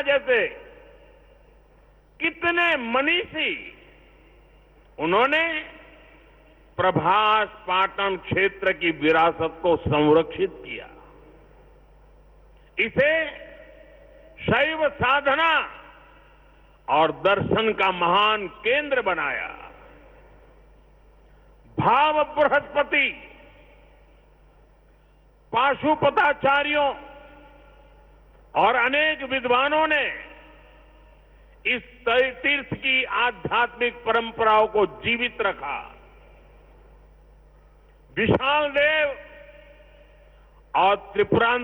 जैसे कितने मनीषी उन्होंने प्रभास पाटन क्षेत्र की विरासत को संरक्षित किया, इसे शैव साधना और दर्शन का महान केंद्र बनाया। भाव बृहस्पति पाशुपताचार्यों और अनेक विद्वानों ने इस तीर्थ की आध्यात्मिक परंपराओं को जीवित रखा। विशाल देव और त्रिपुरांत